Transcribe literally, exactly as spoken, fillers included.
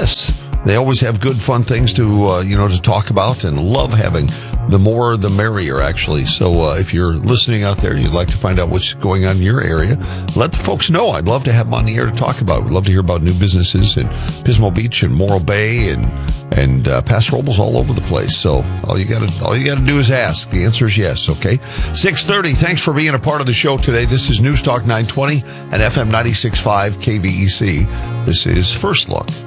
guests. They always have good, fun things to, uh, you know, to talk about, and love having the more, the merrier, actually. So uh, if you're listening out there and you'd like to find out what's going on in your area, let the folks know. I'd love to have them on the air to talk about it. We'd love to hear about new businesses in Pismo Beach and Morro Bay and and uh, Paso Robles, all over the place. So all you got to all you got to do is ask. The answer is yes. Okay, six thirty. Thanks for being a part of the show today. This is News Talk nine twenty and F M ninety-six point five K V E C. This is First Look.